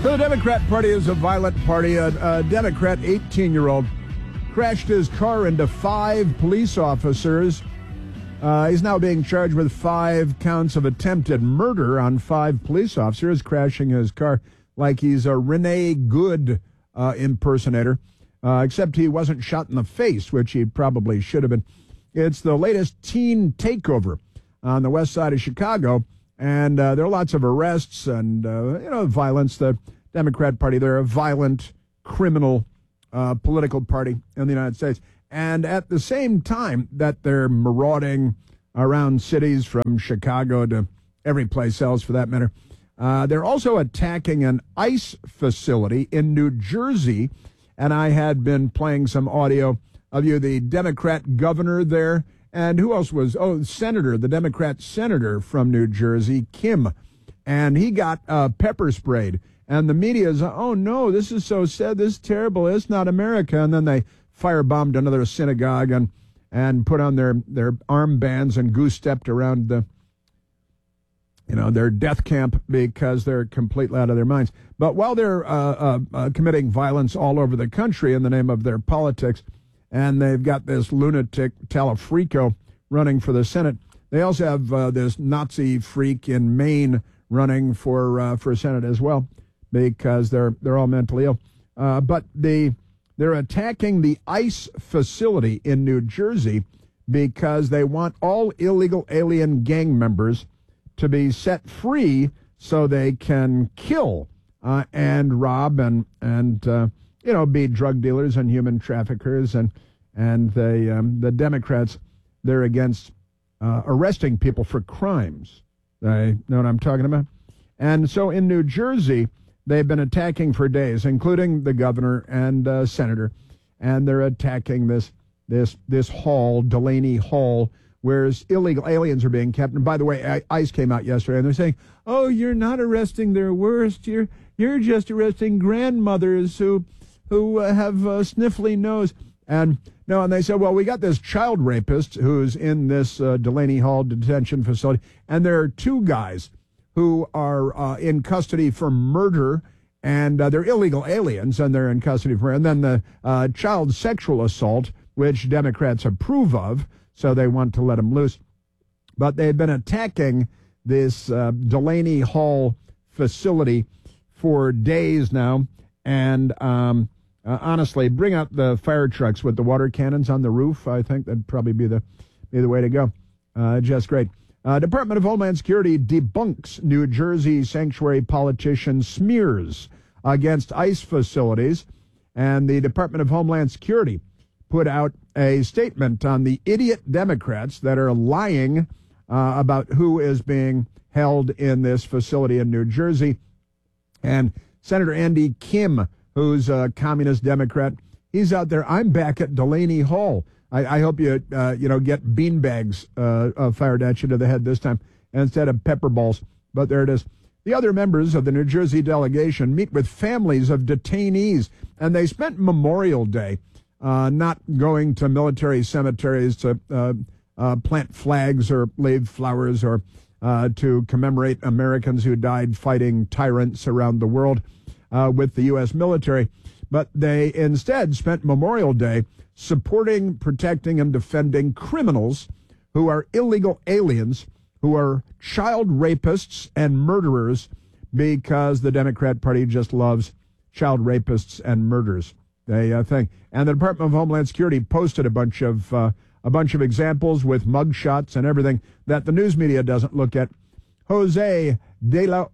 So the Democrat Party is a violent party. A Democrat 18-year-old crashed his car into 5 police officers. He's now being charged with 5 counts of attempted murder on 5 police officers, crashing his car like he's a Renee Good impersonator, except he wasn't shot in the face, which he probably should have been. It's the latest teen takeover on the west side of Chicago, and there are lots of arrests and, violence. The Democrat Party, they're a violent, criminal political party in the United States. And at the same time that they're marauding around cities from Chicago to every place else for that matter, they're also attacking an ICE facility in New Jersey. And I had been playing some audio of the Democrat governor there. And who else was? Oh, the Democrat senator from New Jersey, Kim. And he got pepper sprayed. And the media is, oh, no, this is so sad. This is terrible. It's not America. And then they firebombed another synagogue and put on their armbands and goose-stepped around their death camp because they're completely out of their minds. But while they're committing violence all over the country in the name of their politics, and they've got this lunatic Talafrico running for the Senate, they also have this Nazi freak in Maine running for Senate as well, because they're all mentally ill. But they're attacking the ICE facility in New Jersey because they want all illegal alien gang members to be set free so they can kill and rob and be drug dealers and human traffickers. And the Democrats, they're against arresting people for crimes. They know what I'm talking about? And so in New Jersey, they've been attacking for days, including the governor and senator, and they're attacking this hall, Delaney Hall, where illegal aliens are being kept. And by the way, ICE came out yesterday, and they're saying, "Oh, you're not arresting their worst. You're just arresting grandmothers who have a sniffly nose." And they said, "Well, we got this child rapist who's in this Delaney Hall detention facility, and there are 2 guys who are in custody for murder, and they're illegal aliens, and they're in custody for murder. And then the child sexual assault, which Democrats approve of, so they want to let them loose. But they've been attacking this Delaney Hall facility for days now, and honestly, bring out the fire trucks with the water cannons on the roof. I think that'd probably be the way to go. Just great. Department of Homeland Security debunks New Jersey sanctuary politician smears against ICE facilities. And the Department of Homeland Security put out a statement on the idiot Democrats that are lying about who is being held in this facility in New Jersey. And Senator Andy Kim, who's a communist Democrat, he's out there. I'm back at Delaney Hall. I hope you get beanbags fired at you to the head this time instead of pepper balls. But there it is. The other members of the New Jersey delegation meet with families of detainees, and they spent Memorial Day not going to military cemeteries to plant flags or leave flowers or to commemorate Americans who died fighting tyrants around the world with the U.S. military. But they instead spent Memorial Day supporting, protecting, and defending criminals who are illegal aliens, who are child rapists and murderers, because the Democrat Party just loves child rapists and murderers. They think. And the Department of Homeland Security posted a bunch of examples with mugshots and everything that the news media doesn't look at. Jose de la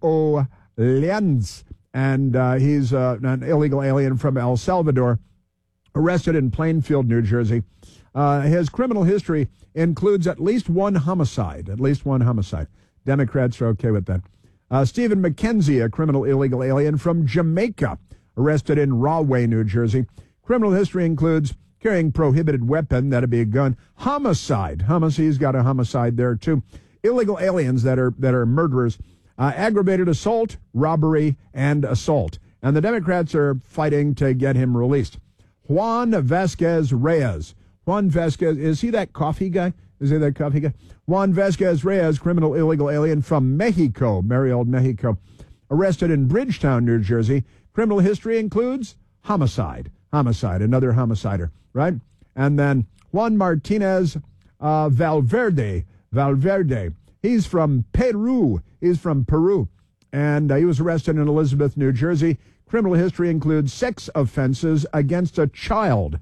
Oleans, and he's an illegal alien from El Salvador, arrested in Plainfield, New Jersey. His criminal history includes at least one homicide. Democrats are okay with that. Stephen McKenzie, a criminal illegal alien from Jamaica, arrested in Rahway, New Jersey. Criminal history includes carrying prohibited weapon, that'd be a gun. Homicide. He's got a homicide there, too. Illegal aliens that are murderers. Aggravated assault, robbery, and assault. And the Democrats are fighting to get him released. Juan Vasquez Reyes. Juan Vasquez, is he that coffee guy? Juan Vasquez Reyes, criminal illegal alien from Mexico, merry old Mexico. arrested in Bridgetown, New Jersey. Criminal history includes homicide, another homicider, right? And then Juan Martinez Valverde. He's from Peru. And he was arrested in Elizabeth, New Jersey. Criminal history includes sex offenses against a child.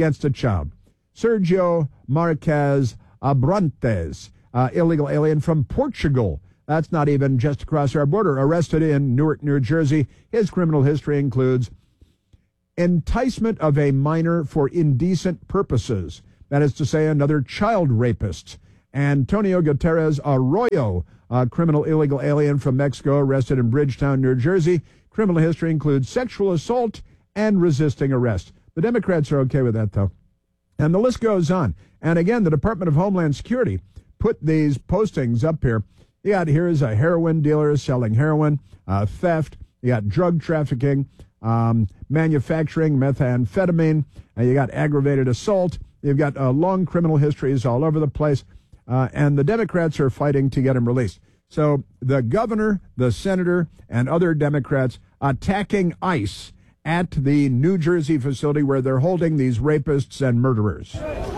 Sergio Marquez Abrantes, illegal alien from Portugal. That's not even just across our border. Arrested in Newark, New Jersey. His criminal history includes enticement of a minor for indecent purposes. That is to say, another child rapist. Antonio Gutierrez Arroyo, a criminal illegal alien from Mexico, arrested in Bridgetown, New Jersey. Criminal history includes sexual assault and resisting arrest. The Democrats are okay with that, though. And the list goes on. And again, the Department of Homeland Security put these postings up here. You got here is a heroin dealer selling heroin, theft. You got drug trafficking, manufacturing methamphetamine. You got aggravated assault. You've got long criminal histories all over the place. And the Democrats are fighting to get him released. So the governor, the senator, and other Democrats attacking ICE at the New Jersey facility where they're holding these rapists and murderers.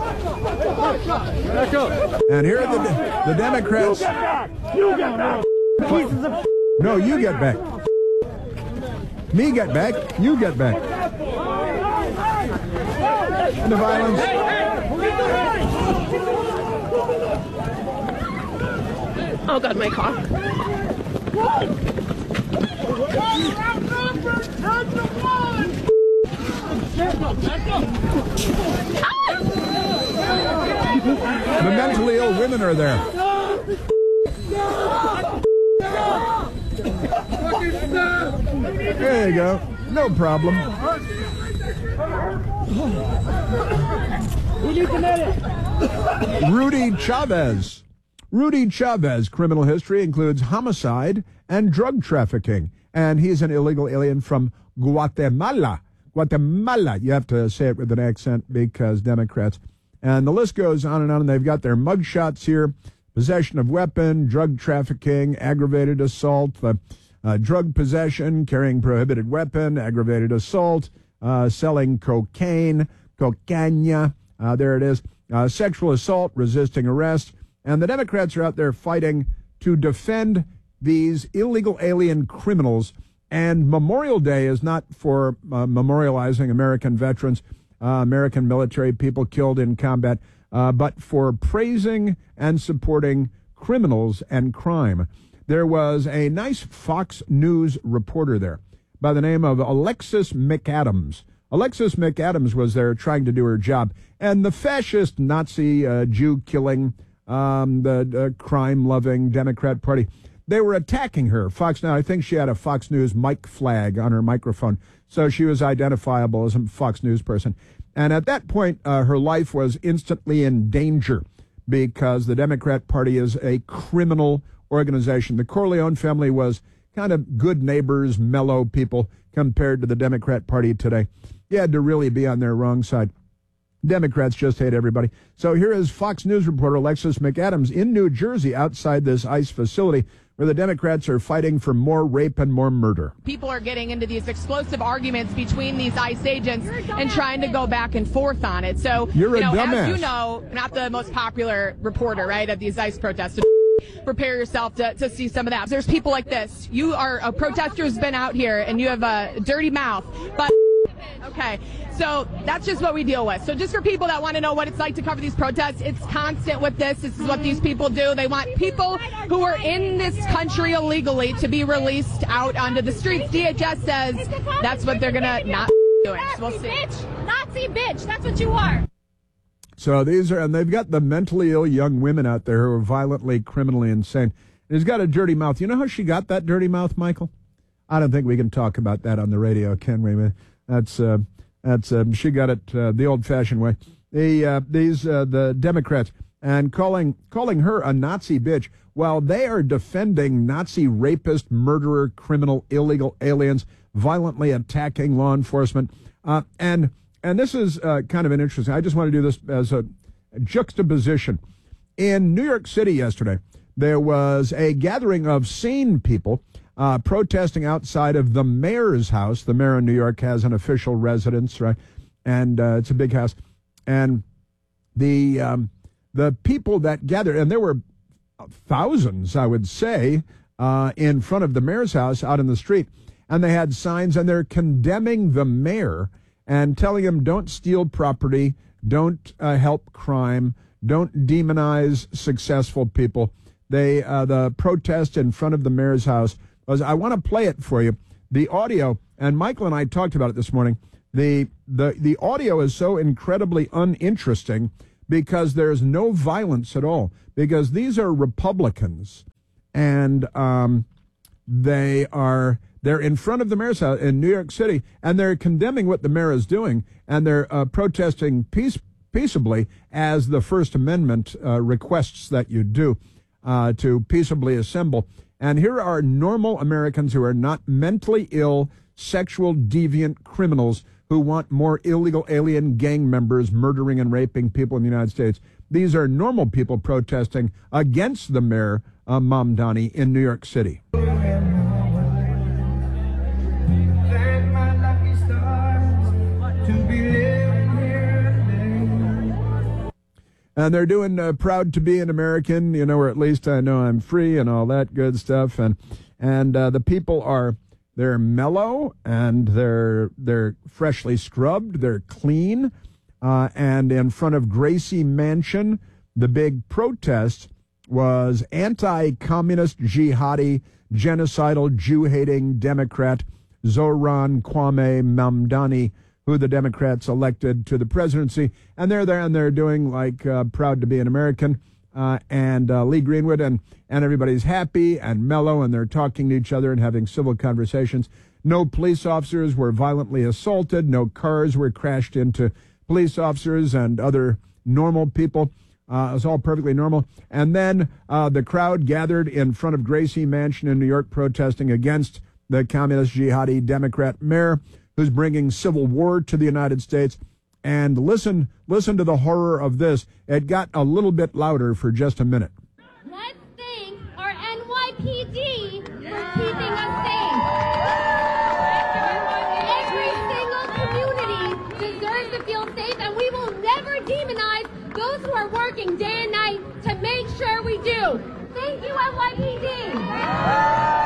And here are the Democrats. You get back! No, you get back. Me get back. You get back. And the violence. Oh, God, my car. The mentally ill women are there. There you go. No problem. Rudy Chavez, criminal history includes homicide and drug trafficking. And he's an illegal alien from Guatemala. You have to say it with an accent because Democrats. And the list goes on and on. And they've got their mugshots here. Possession of weapon, drug trafficking, aggravated assault, drug possession, carrying prohibited weapon, aggravated assault, selling cocaine, cocaña, there it is, sexual assault, resisting arrest. And the Democrats are out there fighting to defend these illegal alien criminals. And Memorial Day is not for memorializing American veterans, American military people killed in combat, but for praising and supporting criminals and crime. There was a nice Fox News reporter there by the name of Alexis McAdams. Alexis McAdams was there trying to do her job. And the fascist Nazi Jew-killing, the crime-loving Democrat Party, they were attacking her. Fox Now, I think she had a Fox News mic flag on her microphone, so she was identifiable as a Fox News person. And at that point, her life was instantly in danger because the Democrat Party is a criminal organization. The Corleone family was kind of good neighbors, mellow people compared to the Democrat Party today. You had to really be on their wrong side. Democrats just hate everybody. So here is Fox News reporter Alexis McAdams in New Jersey outside this ICE facility where the Democrats are fighting for more rape and more murder. People are getting into these explosive arguments between these ICE agents and trying to go back and forth on it. So, You're a dumbass. As you know, not the most popular reporter, right, of these ICE protests. Prepare yourself to see some of that. There's people like this. You are a protester who's been out here and you have a dirty mouth, but okay, so that's just what we deal with. So just for people that want to know what it's like to cover these protests, it's constant with this. This is what these people do. They want people who are in this country illegally to be released out onto the streets. DHS says that's what they're going to not do. So we'll see. Nazi bitch, that's what you are. So these are, and they've got the mentally ill young women out there who are violently, criminally insane. And he's got a dirty mouth. You know how she got that dirty mouth, Michael? I don't think we can talk about that on the radio, can we? That's she got it the old-fashioned way. The Democrats and calling her a Nazi bitch while they are defending Nazi rapist, murderer, criminal, illegal aliens, violently attacking law enforcement, and this is kind of an interesting. I just want to do this as a juxtaposition. In New York City yesterday, there was a gathering of sane people protesting outside of the mayor's house. The mayor in New York has an official residence, right? And it's a big house. And the people that gathered, and there were thousands, I would say, in front of the mayor's house out in the street, and they had signs, and they're condemning the mayor and telling him, don't steal property, don't help crime, don't demonize successful people. The protest in front of the mayor's house was, I want to play it for you, the audio, and Michael and I talked about it this morning. The audio is so incredibly uninteresting because there's no violence at all, because these are Republicans, and they're in front of the mayor's house in New York City, and they're condemning what the mayor is doing, and they're protesting peaceably, as the First Amendment requests that you do, to peaceably assemble. And here are normal Americans who are not mentally ill, sexual deviant criminals who want more illegal alien gang members murdering and raping people in the United States. These are normal people protesting against the mayor, Mamdani, in New York City. And they're doing proud to be an American, or at least I know I'm free and all that good stuff. And the people they're mellow, and they're freshly scrubbed, they're clean. And in front of Gracie Mansion, the big protest was anti-communist, jihadi, genocidal, Jew-hating Democrat Zohran Kwame Mamdani, who the Democrats elected to the presidency. And they're there, and they're doing like proud to be an American, and Lee Greenwood, and everybody's happy and mellow, and they're talking to each other and having civil conversations. No police officers were violently assaulted. No cars were crashed into police officers and other normal people. It was all perfectly normal. And then the crowd gathered in front of Gracie Mansion in New York protesting against the communist jihadi Democrat mayor, who's bringing civil war to the United States. And listen to the horror of this. It got a little bit louder for just a minute. Let's thank our NYPD for keeping us safe. Every single community deserves to feel safe, and we will never demonize those who are working day and night to make sure we do. Thank you, NYPD.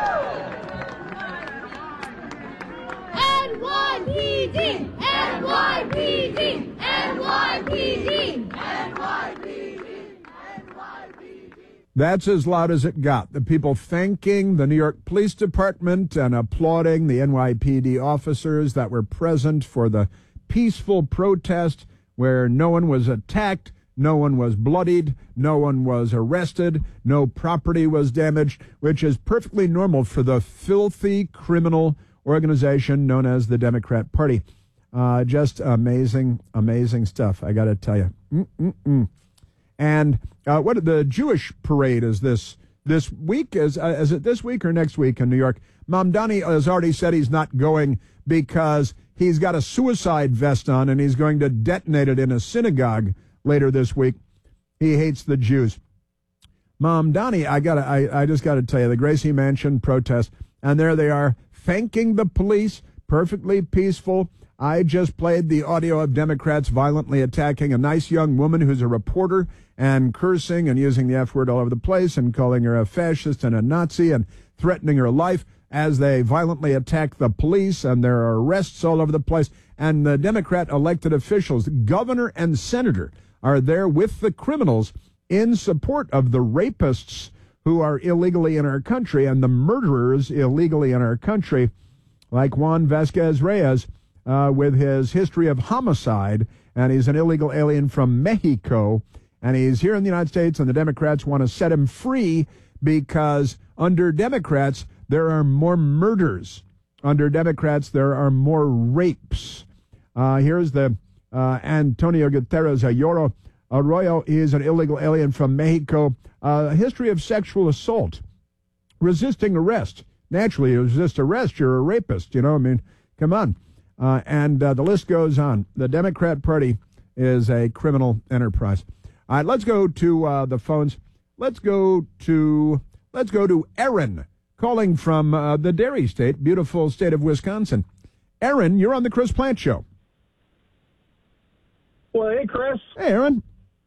NYPD! NYPD! NYPD! NYPD! That's as loud as it got. The people thanking the New York Police Department and applauding the NYPD officers that were present for the peaceful protest where no one was attacked, no one was bloodied, no one was arrested, no property was damaged, which is perfectly normal for the filthy criminal organization known as the Democrat Party. Just amazing, amazing stuff, I got to tell you. And what the Jewish parade is this week? Is it this week or next week in New York? Mamdani has already said he's not going because he's got a suicide vest on and he's going to detonate it in a synagogue later this week. He hates the Jews. Mamdani, I just got to tell you, the Gracie Mansion protest, and there they are, thanking the police, perfectly peaceful. I just played the audio of Democrats violently attacking a nice young woman who's a reporter and cursing and using the F word all over the place and calling her a fascist and a Nazi and threatening her life as they violently attack the police, and there are arrests all over the place. And the Democrat elected officials, governor and senator, are there with the criminals in support of the rapists who are illegally in our country and the murderers illegally in our country, like Juan Vasquez Reyes, with his history of homicide, and he's an illegal alien from Mexico, and he's here in the United States, and the Democrats want to set him free because under Democrats, there are more murders. Under Democrats, there are more rapes. Here's the Antonio Guterres Arroyo. He is an illegal alien from Mexico. A history of sexual assault, resisting arrest. Naturally, you resist arrest, you're a rapist. Come on. And the list goes on. The Democrat Party is a criminal enterprise. All right, let's go to the phones. Let's go to Aaron, calling from the dairy state, beautiful state of Wisconsin. Aaron, you're on the Chris Plant Show. Well, hey, Chris. Hey, Aaron.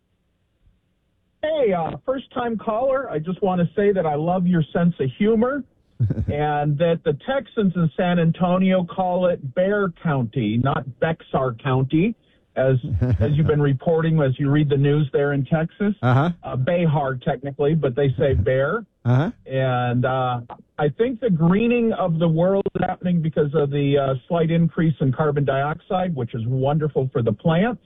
Hey, first-time caller. I just want to say that I love your sense of humor and that the Texans in San Antonio call it Bear County, not Bexar County, as you've been reporting as you read the news there in Texas. Behar, technically, but they say Bear. And I think the greening of the world is happening because of the slight increase in carbon dioxide, which is wonderful for the plants.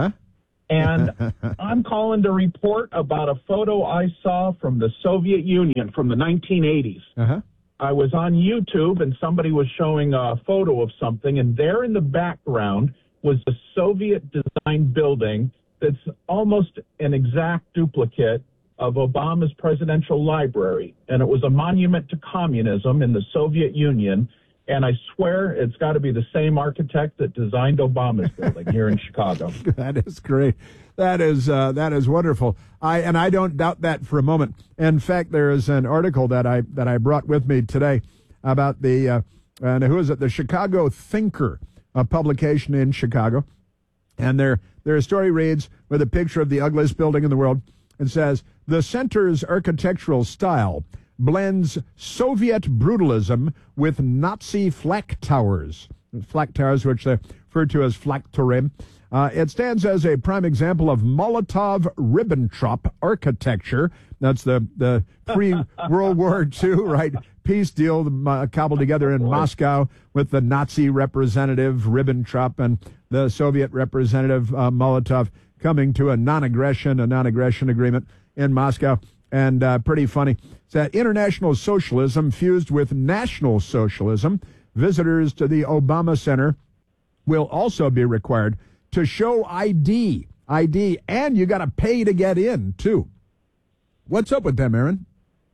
And I'm calling to report about a photo I saw from the Soviet Union from the 1980s. I was on YouTube, and somebody was showing a photo of something, and there in the background was a Soviet-designed building that's almost an exact duplicate of Obama's presidential library. And it was a monument to communism in the Soviet Union. And I swear it's got to be the same architect that designed Obama's building here in Chicago. That is great. That is wonderful. I don't doubt that for a moment. In fact, there is an article that I brought with me today about the the Chicago Thinker, a publication in Chicago, and their story reads with a picture of the ugliest building in the world. It says the center's architectural style blends Soviet brutalism with Nazi flak towers, which they refer to as Flakturm. It stands as a prime example of Molotov-Ribbentrop architecture. That's the pre-World War II, right, peace deal cobbled together in Moscow with the Nazi representative Ribbentrop and the Soviet representative Molotov coming to a non-aggression agreement in Moscow. And pretty funny. It's that international socialism fused with national socialism. Visitors to the Obama Center will also be required to show ID, and you got to pay to get in, too. What's up with them, Aaron?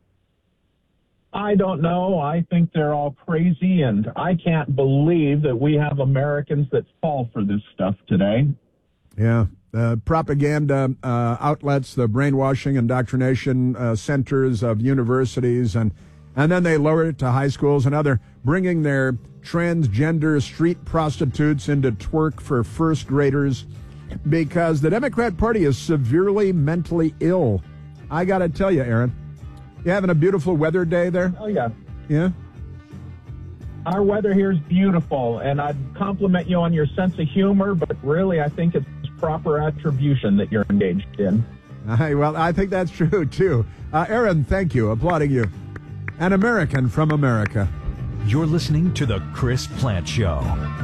I don't know. I think they're all crazy, and I can't believe that we have Americans that fall for this stuff today. Yeah. The propaganda outlets, the brainwashing, indoctrination centers of universities, and then they lower it to high schools, and now they're bringing their transgender street prostitutes into twerk for first graders because the Democrat Party is severely mentally ill. I got to tell you, Aaron, you having a beautiful weather day there? Oh, yeah. Yeah? Our weather here is beautiful, and I'd compliment you on your sense of humor, but really I think it's proper attribution that you're engaged in. Well, I think that's true, too. Aaron, thank you. Applauding you. An American from America. You're listening to The Chris Plant Show.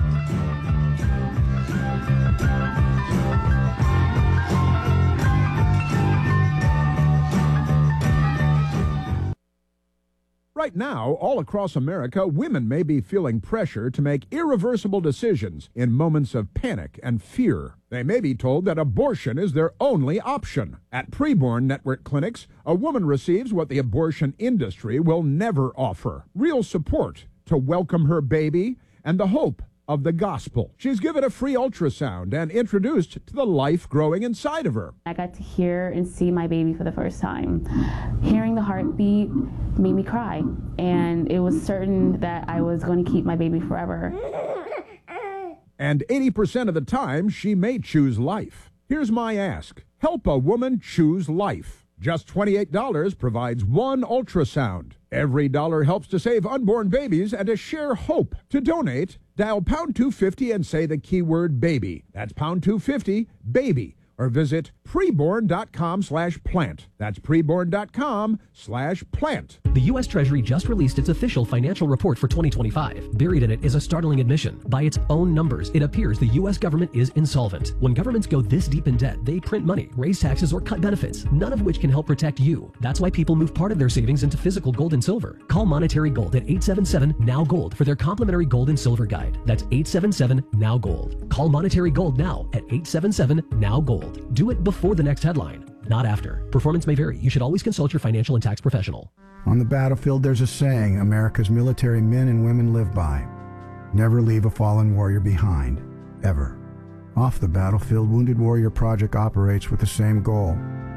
Right now, all across America, women may be feeling pressure to make irreversible decisions in moments of panic and fear. They may be told that abortion is their only option. At Preborn Network Clinics, a woman receives what the abortion industry will never offer: real support to welcome her baby and the hope of the gospel. She's given a free ultrasound and introduced to the life growing inside of her. I got to hear and see my baby for the first time. Hearing the heartbeat made me cry, and it was certain that I was going to keep my baby forever. And 80% of the time, she may choose life. Here's my ask. Help a woman choose life. Just $28 provides one ultrasound. Every dollar helps to save unborn babies and to share hope. To donate, dial pound 250 and say the keyword baby. That's pound 250, baby. Or visit preborn.com/plant. That's preborn.com/plant. The U.S. Treasury just released its official financial report for 2025. Buried in it is a startling admission. By its own numbers, it appears the U.S. government is insolvent. When governments go this deep in debt, they print money, raise taxes, or cut benefits, none of which can help protect you. That's why people move part of their savings into physical gold and silver. Call Monetary Gold at 877-NOW-GOLD for their complimentary gold and silver guide. That's 877-NOW-GOLD. Call Monetary Gold now at 877-NOW-GOLD. Do it before the next headline, not after. Performance may vary. You should always consult your financial and tax professional. On the battlefield, there's a saying America's military men and women live by: never leave a fallen warrior behind, ever. Off the battlefield, Wounded Warrior Project operates with the same goal: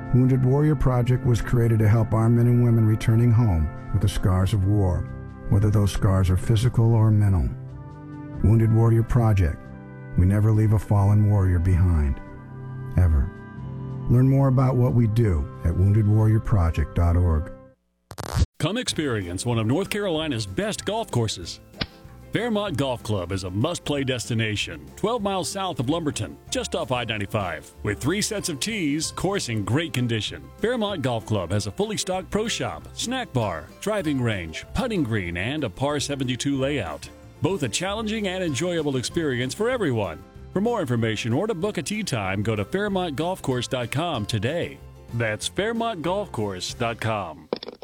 Wounded Warrior Project was created to help our men and women returning home with the scars of war, whether those scars are physical or mental. Wounded Warrior Project. We never leave a fallen warrior behind. Ever. Learn more about what we do at woundedwarriorproject.org. Come experience one of North Carolina's best golf courses. Fairmont Golf Club is a must-play destination 12 miles south of Lumberton, just off I-95. With 3 sets of tees, course in great condition. Fairmont Golf Club has a fully stocked pro shop, snack bar, driving range, putting green, and a par 72 layout. Both a challenging and enjoyable experience for everyone. For more information or to book a tee time, go to FairmontGolfCourse.com today. That's FairmontGolfCourse.com.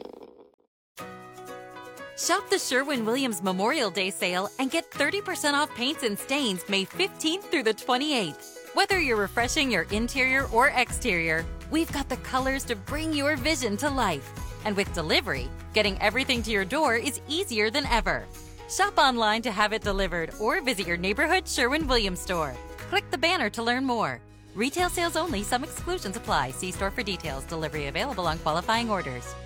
Shop the Sherwin-Williams Memorial Day sale and get 30% off paints and stains May 15th through the 28th. Whether you're refreshing your interior or exterior, we've got the colors to bring your vision to life. And with delivery, getting everything to your door is easier than ever. Shop online to have it delivered or visit your neighborhood Sherwin-Williams store. Click the banner to learn more. Retail sales only. Some exclusions apply. See store for details. Delivery available on qualifying orders.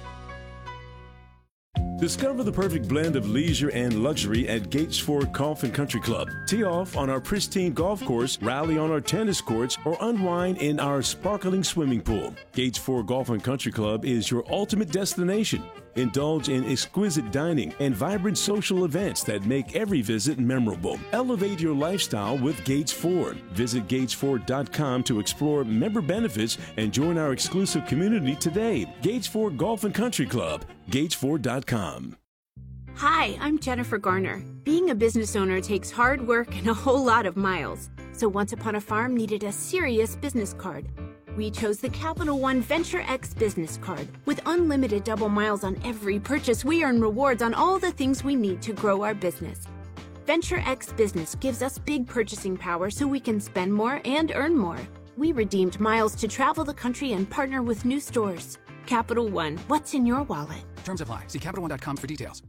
Discover the perfect blend of leisure and luxury at Gates Ford Golf and Country Club. Tee off on our pristine golf course, rally on our tennis courts, or unwind in our sparkling swimming pool. Gates Ford Golf and Country Club is your ultimate destination. Indulge in exquisite dining and vibrant social events that make every visit memorable. Elevate your lifestyle with Gates Ford. Visit GatesFord.com to explore member benefits and join our exclusive community today. Gates Ford Golf and Country Club. GatesFord.com. Hi, I'm Jennifer Garner. Being a business owner takes hard work and a whole lot of miles. So Once Upon a Farm needed a serious business card. We chose the Capital One Venture X business card. With unlimited double miles on every purchase, we earn rewards on all the things we need to grow our business. Venture X Business gives us big purchasing power so we can spend more and earn more. We redeemed miles to travel the country and partner with new stores. Capital One, what's in your wallet? Terms apply. See CapitalOne.com for details.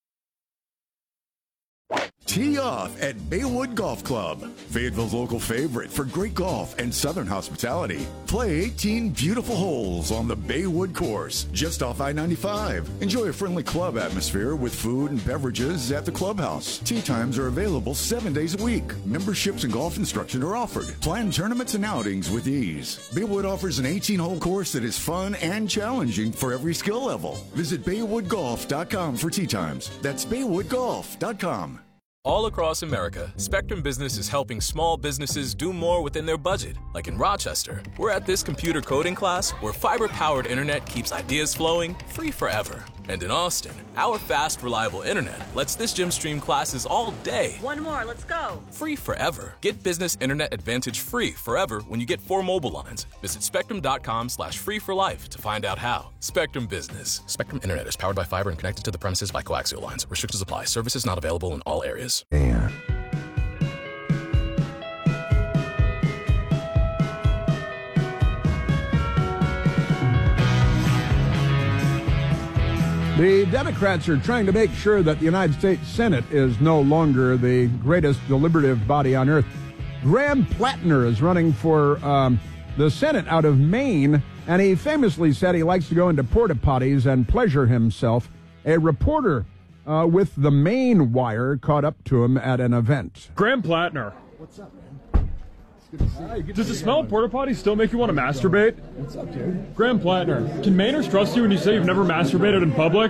Tee off at Baywood Golf Club, Fayetteville's local favorite for great golf and southern hospitality. Play 18 beautiful holes on the Baywood course, just off I-95. Enjoy a friendly club atmosphere with food and beverages at the clubhouse. Tee times are available 7 days a week. Memberships and golf instruction are offered. Plan tournaments and outings with ease. Baywood offers an 18-hole course that is fun and challenging for every skill level. Visit BaywoodGolf.com for tee times. That's BaywoodGolf.com. All across America, Spectrum Business is helping small businesses do more within their budget. Like in Rochester, we're at this computer coding class where fiber-powered internet keeps ideas flowing free forever. And in Austin, our fast, reliable internet lets this gym stream classes all day. One more, let's go. Free forever. Get Business Internet Advantage free forever when you get 4 mobile lines. Visit spectrum.com/free for life to find out how. Spectrum Business. Spectrum Internet is powered by fiber and connected to the premises by coaxial lines. Restrictions apply. Services not available in all areas. The Democrats are trying to make sure that the United States Senate is no longer the greatest deliberative body on earth. Graham Plattner is running for the Senate out of Maine, and he famously said he likes to go into porta potties and pleasure himself. A reporter with the Maine Wire caught up to him at an event. Graham Plattner. What's up, man? Does the smell of porta potties still make you want to masturbate? What's up, dude? Graham Plattner, can Mainers trust you when you say you've never masturbated in public?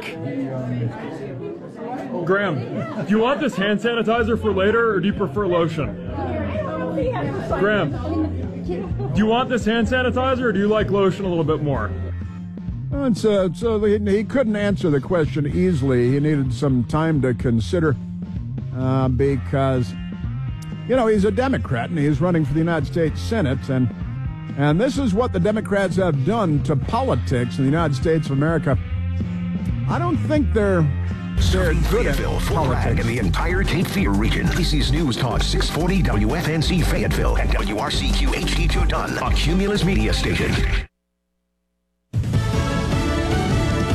Graham, do you want this hand sanitizer for later, or do you prefer lotion? Graham, do you want this hand sanitizer, or do you like lotion a little bit more? So he couldn't answer the question easily. He needed some time to consider because, you know, he's a Democrat and he's running for the United States Senate. And this is what the Democrats have done to politics in the United States of America. I don't think they're good at politics. In the entire Cape Fear region. ABC's News Talk 640 WFNZ Fayetteville and WRCQ HD2 Dunn, a Cumulus media station. The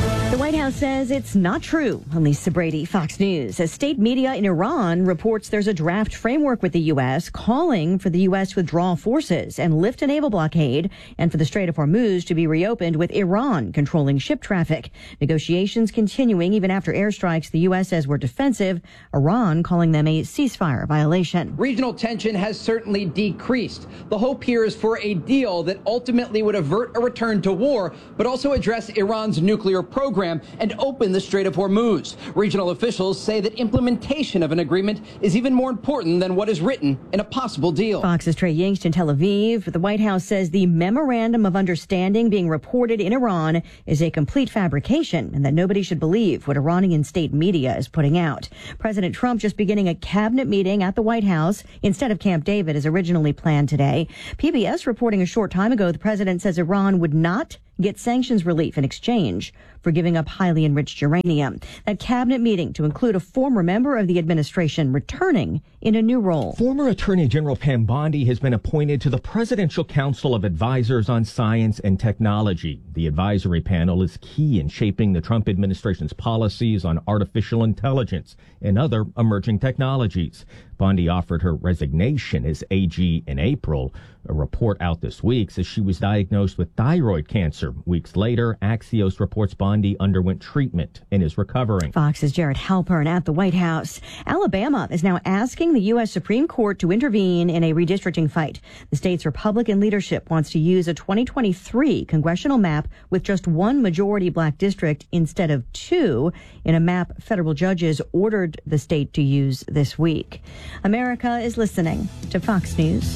White House says it's not true. Lisa Brady, Fox News. As state media in Iran reports there's a draft framework with the U.S. calling for the U.S. to withdraw forces and lift a naval blockade and for the Strait of Hormuz to be reopened with Iran controlling ship traffic. Negotiations continuing even after airstrikes the U.S. says were defensive, Iran calling them a ceasefire violation. Regional tension has certainly decreased. The hope here is for a deal that ultimately would avert a return to war, but also address Iran's nuclear program and open the Strait of Hormuz. Regional officials say that implementation of an agreement is even more important than what is written in a possible deal. Fox's Trey Yingst in Tel Aviv. The White House says the memorandum of understanding being reported in Iran is a complete fabrication and that nobody should believe what Iranian state media is putting out. President Trump just beginning a cabinet meeting at the White House instead of Camp David as originally planned today. PBS reporting a short time ago the president says Iran would not get sanctions relief in exchange for giving up highly enriched uranium. That cabinet meeting to include a former member of the administration returning in a new role. Former Attorney General Pam Bondi has been appointed to the Presidential Council of Advisors on Science and Technology. The advisory panel is key in shaping the Trump administration's policies on artificial intelligence and other emerging technologies. Bondi offered her resignation as AG in April. A report out this week says she was diagnosed with thyroid cancer. Weeks later, Axios reports Bondi underwent treatment and is recovering. Fox's Jared Halpern at the White House. Alabama is now asking the U.S. Supreme Court to intervene in a redistricting fight. The state's Republican leadership wants to use a 2023 congressional map with just one majority black district instead of two in a map federal judges ordered the state to use this week. America is listening to Fox News.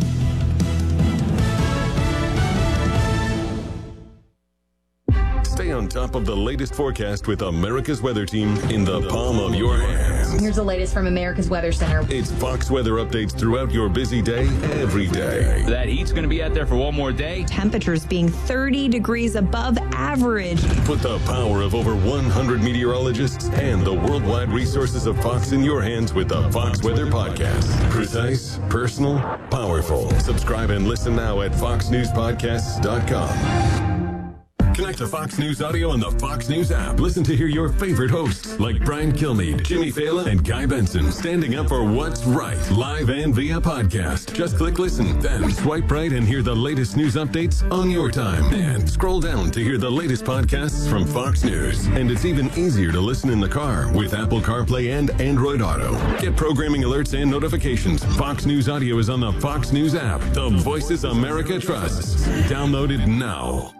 Stay on top of the latest forecast with America's Weather Team in the palm of your hands. Here's the latest from America's Weather Center. It's Fox weather updates throughout your busy day, every day. That heat's going to be out there for one more day. Temperatures being 30 degrees above average. Put the power of over 100 meteorologists and the worldwide resources of Fox in your hands with the Fox Weather Podcast. Precise, personal, powerful. Subscribe and listen now at foxnewspodcasts.com. Connect to Fox News Audio on the Fox News app. Listen to hear your favorite hosts like Brian Kilmeade, Jimmy Fallon, and Guy Benson standing up for what's right, live and via podcast. Just click listen, then swipe right and hear the latest news updates on your time. And scroll down to hear the latest podcasts from Fox News. And it's even easier to listen in the car with Apple CarPlay and Android Auto. Get programming alerts and notifications. Fox News Audio is on the Fox News app. The voices America trusts. Download it now.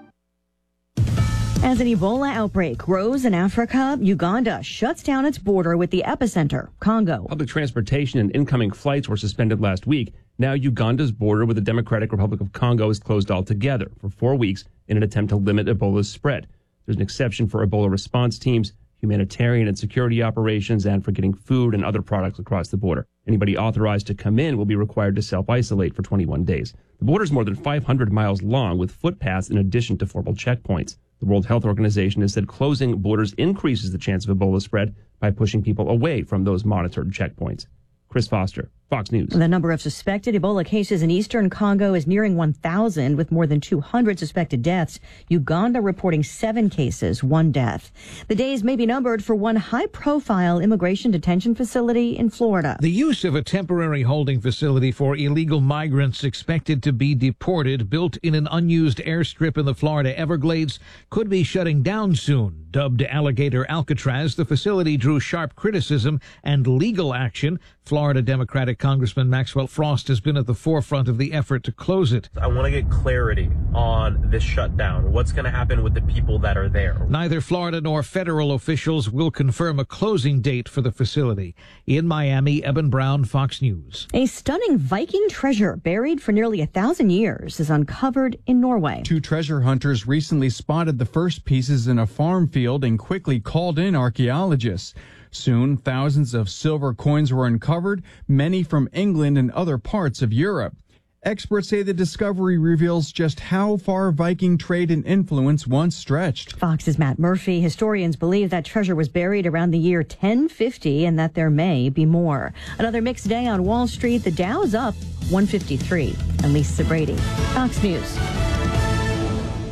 As an Ebola outbreak grows in Africa, Uganda shuts down its border with the epicenter, Congo. Public transportation and incoming flights were suspended last week. Now Uganda's border with the Democratic Republic of Congo is closed altogether for 4 weeks in an attempt to limit Ebola's spread. There's an exception for Ebola response teams, humanitarian and security operations, and for getting food and other products across the border. Anybody authorized to come in will be required to self-isolate for 21 days. The border is more than 500 miles long with footpaths in addition to formal checkpoints. The World Health Organization has said closing borders increases the chance of Ebola spread by pushing people away from those monitored checkpoints. Chris Foster, Fox News. The number of suspected Ebola cases in eastern Congo is nearing 1,000 with more than 200 suspected deaths. Uganda reporting 7 cases, 1 death. The days may be numbered for one high-profile immigration detention facility in Florida. The use of a temporary holding facility for illegal migrants expected to be deported, built in an unused airstrip in the Florida Everglades, could be shutting down soon. Dubbed Alligator Alcatraz, the facility drew sharp criticism and legal action. Florida Democratic Congressman Maxwell Frost has been at the forefront of the effort to close it. I want to get clarity on this shutdown. What's going to happen with the people that are there? Neither Florida nor federal officials will confirm a closing date for the facility. In Miami, Eben Brown, Fox News. A stunning Viking treasure buried for nearly 1,000 years is uncovered in Norway. 2 treasure hunters recently spotted the first pieces in a farm field and quickly called in archaeologists. Soon, thousands of silver coins were uncovered, many from England and other parts of Europe. Experts say the discovery reveals just how far Viking trade and influence once stretched. Fox's Matt Murphy. Historians believe that treasure was buried around the year 1050 and that there may be more. Another mixed day on Wall Street. The Dow's up 153. I'm Lisa Brady, Fox News.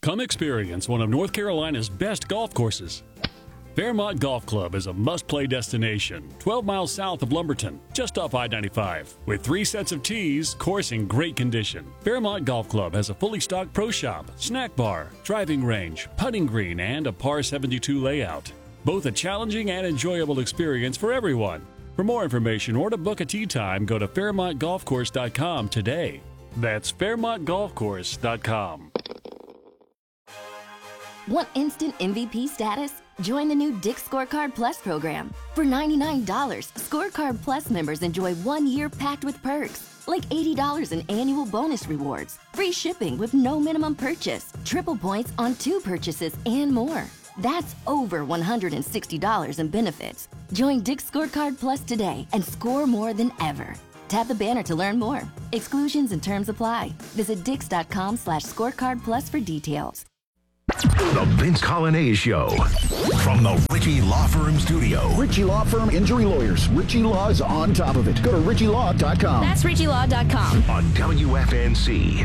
Come experience one of North Carolina's best golf courses. Fairmont Golf Club is a must-play destination 12 miles south of Lumberton, just off I-95. With 3 sets of tees, course in great condition. Fairmont Golf Club has a fully stocked pro shop, snack bar, driving range, putting green, and a par 72 layout. Both a challenging and enjoyable experience for everyone. For more information or to book a tee time, go to FairmontGolfCourse.com today. That's FairmontGolfCourse.com. Want instant MVP status? Join the new Dick's Scorecard Plus program. For $99, Scorecard Plus members enjoy 1 year packed with perks, like $80 in annual bonus rewards, free shipping with no minimum purchase, triple points on 2 purchases, and more. That's over $160 in benefits. Join Dick's Scorecard Plus today and score more than ever. Tap the banner to learn more. Exclusions and terms apply. Visit dix.com/scorecard plus for details. The Vince Colonnese Show from the Ritchie Law Firm studio. Ritchie Law Firm Injury Lawyers. Ritchie Law is on top of it. Go to ritchielaw.com. That's ritchielaw.com. On WFNC.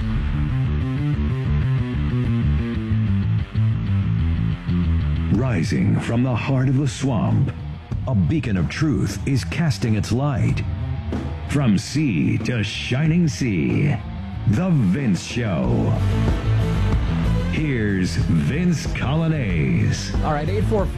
Rising from the heart of the swamp, a beacon of truth is casting its light. From sea to shining sea, The Vince Show. Here's Vince Colonnese. All right,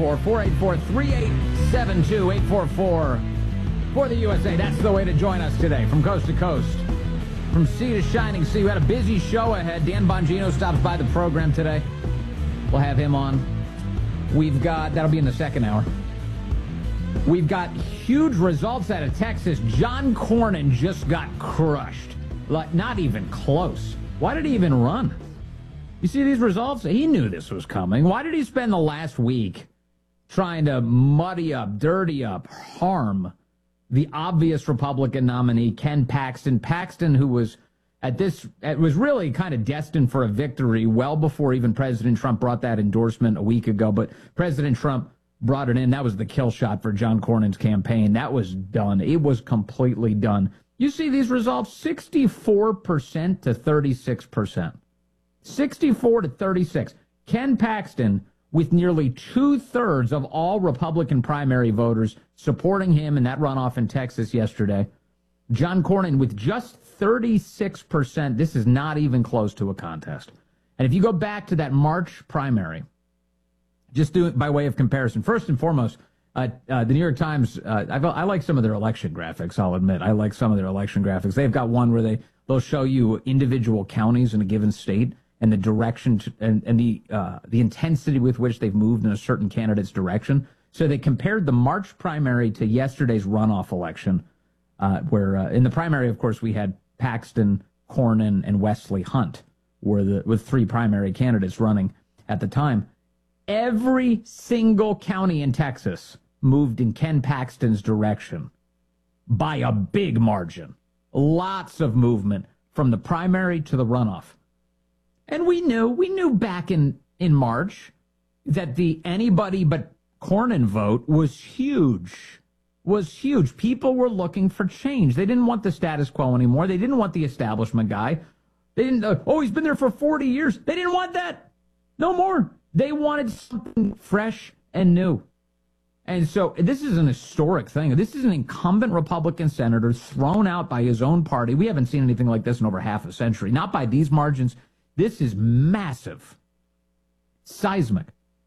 844-484-3872, 844 for the USA. That's the way to join us today, from coast to coast, from sea to shining sea. We had a busy show ahead. Dan Bongino stops by the program today. We'll have him on. That'll be in the second hour. We've got huge results out of Texas. John Cornyn just got crushed. Like, not even close. Why did he even run? You see these results? He knew this was coming. Why did he spend the last week trying to muddy up, dirty up, harm the obvious Republican nominee, Ken Paxton? Paxton, who was was really kind of destined for a victory well before even President Trump brought that endorsement a week ago. But President Trump brought it in. That was the kill shot for John Cornyn's campaign. That was done. It was completely done. You see these results, 64% to 36%. 64 to 36. Ken Paxton, with nearly 2/3 of all Republican primary voters supporting him in that runoff in Texas yesterday. John Cornyn with just 36%. This is not even close to a contest. And if you go back to that March primary, just do it by way of comparison. First and foremost, the New York Times, I like some of their election graphics, I'll admit. I like some of their election graphics. They've got one where they'll show you individual counties in a given state and the direction and the intensity with which they've moved in a certain candidate's direction. So they compared the March primary to yesterday's runoff election, where in the primary, of course, we had Paxton, Cornyn, and Wesley Hunt with 3 primary candidates running at the time. Every single county in Texas moved in Ken Paxton's direction by a big margin. Lots of movement from the primary to the runoff. And we knew back in March that the anybody but Cornyn vote was huge. People were looking for change. They didn't want the status quo anymore. They didn't want the establishment guy. They didn't, he's been there for 40 years. They didn't want that. No more. They wanted something fresh and new. And so this is an historic thing. This is an incumbent Republican senator thrown out by his own party. We haven't seen anything like this in over half a century. Not by these margins. This is massive. Seismic.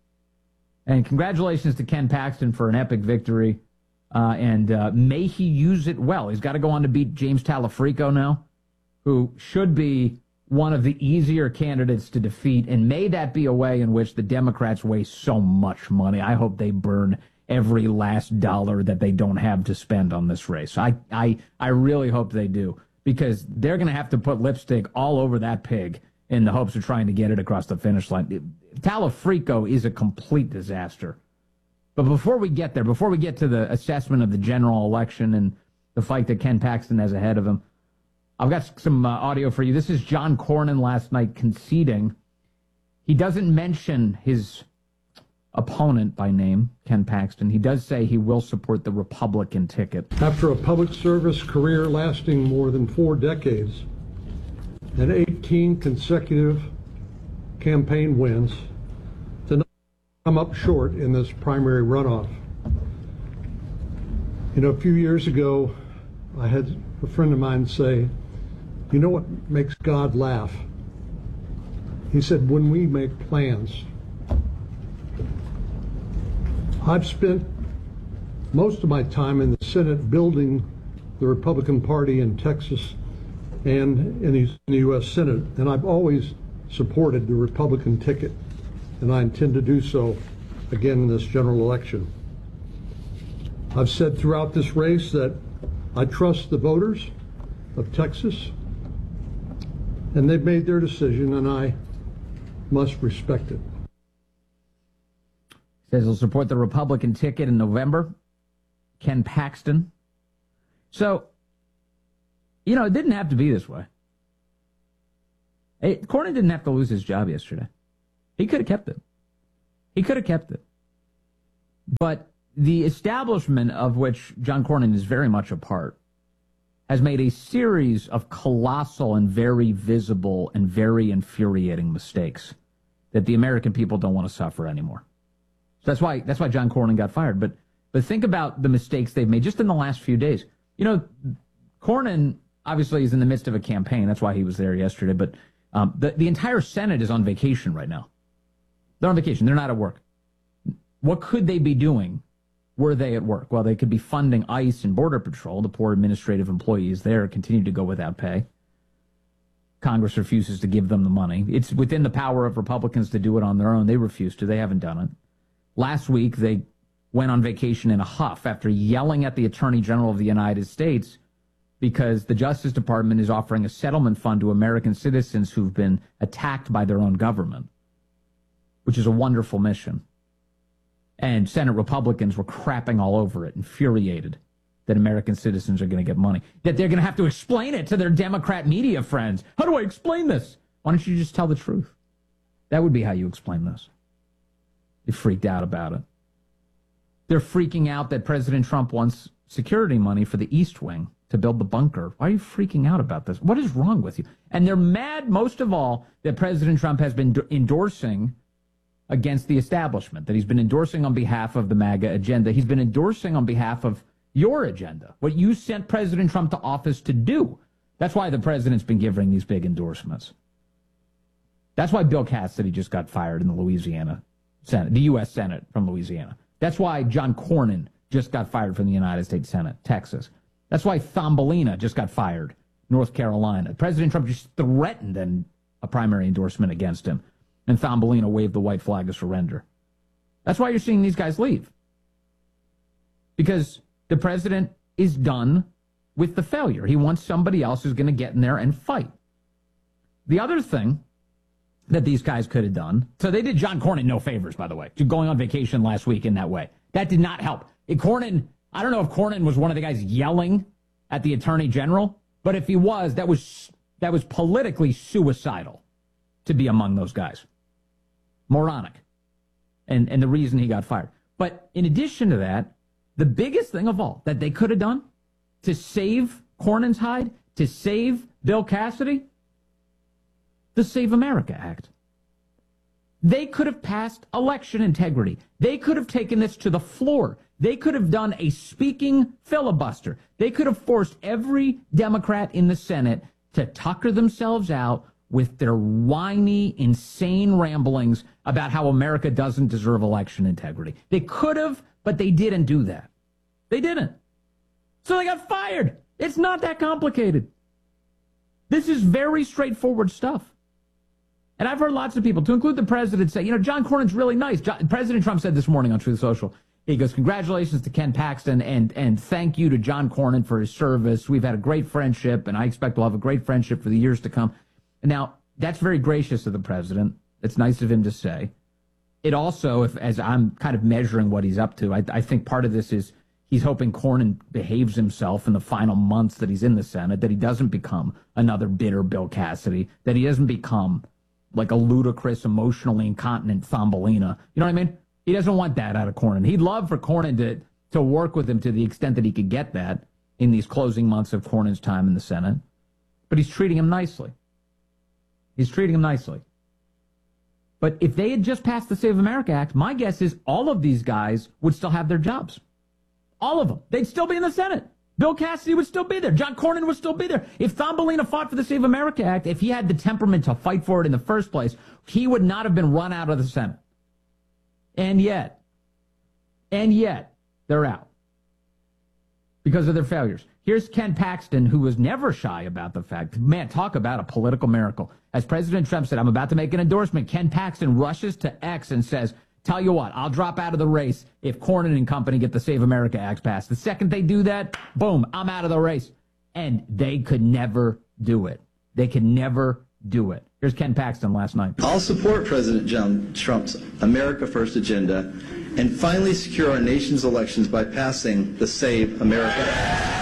And congratulations to Ken Paxton for an epic victory. And may he use it well. He's got to go on to beat James Talafrico now, who should be one of the easier candidates to defeat. And may that be a way in which the Democrats waste so much money. I hope they burn every last dollar that they don't have to spend on this race. I really hope they do, because they're going to have to put lipstick all over that pig in the hopes of trying to get it across the finish line. Talafrico is a complete disaster. But before we get there, before we get to the assessment of the general election and the fight that Ken Paxton has ahead of him, I've got some audio for you. This is John Cornyn last night conceding. He doesn't mention his opponent by name, Ken Paxton. He does say he will support the Republican ticket. After a public service career lasting more than 4 decades and 18 consecutive campaign wins to not come up short in this primary runoff. You know, a few years ago, I had a friend of mine say, you know what makes God laugh? He said, when we make plans. I've spent most of my time in the Senate building the Republican Party in Texas and in the U.S. Senate, and I've always supported the Republican ticket, and I intend to do so again in this general election. I've said throughout this race that I trust the voters of Texas, and they've made their decision, and I must respect it. Says he'll support the Republican ticket in November. Ken Paxton. So, you know, it didn't have to be this way. Cornyn didn't have to lose his job yesterday. He could have kept it. He could have kept it. But the establishment of which John Cornyn is very much a part has made a series of colossal and very visible and very infuriating mistakes that the American people don't want to suffer anymore. So that's why John Cornyn got fired. But think about the mistakes they've made just in the last few days. You know, Cornyn obviously is in the midst of a campaign. That's why he was there yesterday. But the entire Senate is on vacation right now. They're on vacation. They're not at work. What could they be doing were they at work? Well, they could be funding ICE and Border Patrol. The poor administrative employees there continue to go without pay. Congress refuses to give them the money. It's within the power of Republicans to do it on their own. They refuse to. They haven't done it. Last week, they went on vacation in a huff after yelling at the Attorney General of the United States because the Justice Department is offering a settlement fund to American citizens who've been attacked by their own government, which is a wonderful mission. And Senate Republicans were crapping all over it, infuriated that American citizens are going to get money, that they're going to have to explain it to their Democrat media friends. How do I explain this? Why don't you just tell the truth? That would be how you explain this. They freaked out about it. They're freaking out that President Trump wants security money for the East Wing to build the bunker. Why are you freaking out about this? What is wrong with you? And they're mad, most of all, that President Trump has been endorsing against the establishment, that he's been endorsing on behalf of the MAGA agenda. He's been endorsing on behalf of your agenda, what you sent President Trump to office to do. That's why the president's been giving these big endorsements. That's why Bill Cassidy just got fired in the Louisiana Senate, the U.S. Senate from Louisiana. That's why John Cornyn just got fired from the United States Senate, Texas. That's why Thumbelina just got fired, North Carolina. President Trump just threatened a primary endorsement against him, and Thumbelina waved the white flag of surrender. That's why you're seeing these guys leave. Because the president is done with the failure. He wants somebody else who's going to get in there and fight. The other thing that these guys could have done, so they did John Cornyn no favors, by the way, going on vacation last week in that way. That did not help. I don't know if Cornyn was one of the guys yelling at the Attorney General, but if he was, that was politically suicidal to be among those guys. Moronic. And the reason he got fired. But in addition to that, the biggest thing of all that they could have done to save Cornyn's hide, to save Bill Cassidy, the Save America Act. They could have passed election integrity. They could have taken this to the floor. They could have done a speaking filibuster. They could have forced every Democrat in the Senate to tucker themselves out with their whiny, insane ramblings about how America doesn't deserve election integrity. They could have, but they didn't do that. They didn't. So they got fired. It's not that complicated. This is very straightforward stuff. And I've heard lots of people, to include the president, say, John Cornyn's really nice. President Trump said this morning on Truth Social, he goes, congratulations to Ken Paxton and thank you to John Cornyn for his service. We've had a great friendship, and I expect we'll have a great friendship for the years to come. Now, that's very gracious of the president. It's nice of him to say. It also, as I'm kind of measuring what he's up to, I think part of this is he's hoping Cornyn behaves himself in the final months that he's in the Senate, that he doesn't become another bitter Bill Cassidy, that he doesn't become like a ludicrous, emotionally incontinent Thumbelina. You know what I mean? He doesn't want that out of Cornyn. He'd love for Cornyn to work with him to the extent that he could get that in these closing months of Cornyn's time in the Senate. But he's treating him nicely. He's treating him nicely. But if they had just passed the Save America Act, my guess is all of these guys would still have their jobs. All of them. They'd still be in the Senate. Bill Cassidy would still be there. John Cornyn would still be there. If Thumbelina fought for the Save America Act, if he had the temperament to fight for it in the first place, he would not have been run out of the Senate. And yet, they're out because of their failures. Here's Ken Paxton, who was never shy about the fact, man, talk about a political miracle. As President Trump said, I'm about to make an endorsement. Ken Paxton rushes to X and says, tell you what, I'll drop out of the race if Cornyn and company get the Save America Act passed. The second they do that, boom, I'm out of the race. And they could never do it. They could never do it. Here's Ken Paxton last night. I'll support President Trump's America First agenda and finally secure our nation's elections by passing the Save America Act.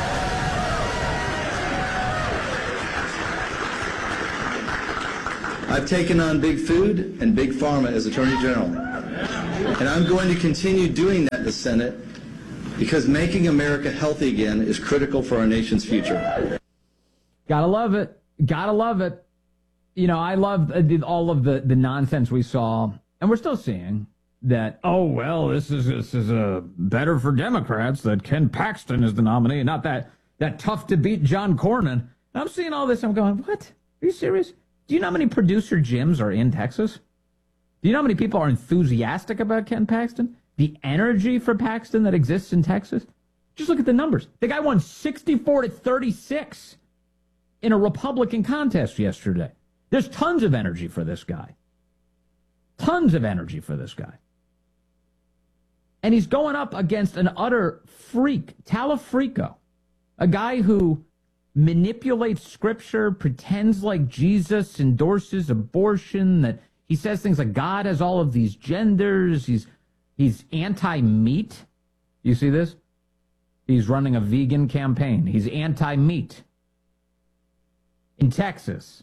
I've taken on Big Food and Big Pharma as Attorney General, and I'm going to continue doing that in the Senate because making America healthy again is critical for our nation's future. Gotta love it. Gotta love it. You know, I love all of the nonsense we saw, and we're still seeing that, oh, well, this is better for Democrats that Ken Paxton is the nominee, not that tough-to-beat John Cornyn. And I'm seeing all this, I'm going, what? Are you serious? Do you know how many producer gyms are in Texas? Do you know how many people are enthusiastic about Ken Paxton? The energy for Paxton that exists in Texas? Just look at the numbers. The guy won 64-36 in a Republican contest yesterday. There's tons of energy for this guy. Tons of energy for this guy. And he's going up against an utter freak, Talafrico, a guy who manipulates scripture, pretends like Jesus endorses abortion, that he says things like God has all of these genders, he's anti-meat. You see this? He's running a vegan campaign. He's anti-meat. In Texas,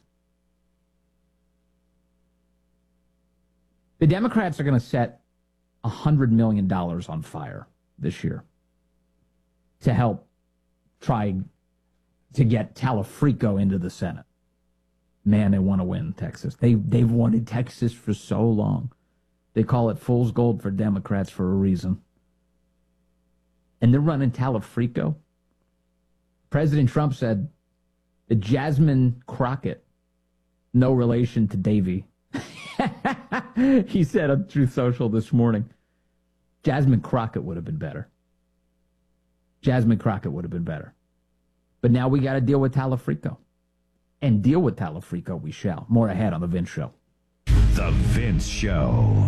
the Democrats are going to set $100 million on fire this year to help try to get Talafrico into the Senate. Man, they want to win Texas. They've wanted Texas for so long. They call it fool's gold for Democrats for a reason. And they're running Talafrico. President Trump said that Jasmine Crockett, no relation to Davy. He said on Truth Social this morning, Jasmine Crockett would have been better. Jasmine Crockett would have been better. But now we got to deal with Talafrico. And deal with Talafrico we shall. More ahead on The Vince Show. The Vince Show.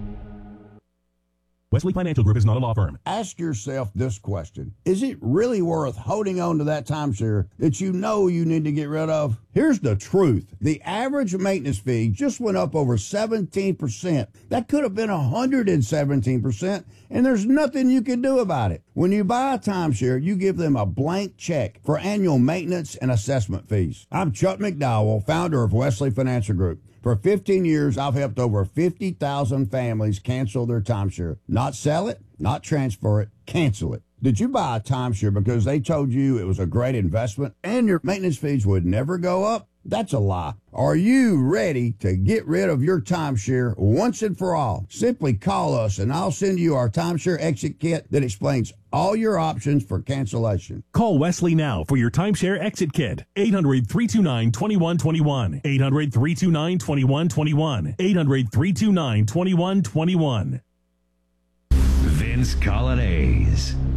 Wesley Financial Group is not a law firm. Ask yourself this question. Is it really worth holding on to that timeshare that you know you need to get rid of? Here's the truth. The average maintenance fee just went up over 17%. That could have been 117%, and there's nothing you can do about it. When you buy a timeshare, you give them a blank check for annual maintenance and assessment fees. I'm Chuck McDowell, founder of Wesley Financial Group. For 15 years, I've helped over 50,000 families cancel their timeshare. Not sell it, not transfer it, cancel it. Did you buy a timeshare because they told you it was a great investment and your maintenance fees would never go up? That's a lie. Are you ready to get rid of your timeshare once and for all? Simply call us and I'll send you our timeshare exit kit that explains all your options for cancellation. Call Wesley now for your timeshare exit kit. 800-329-2121. 800-329-2121. 800-329-2121. Vince Coglianese.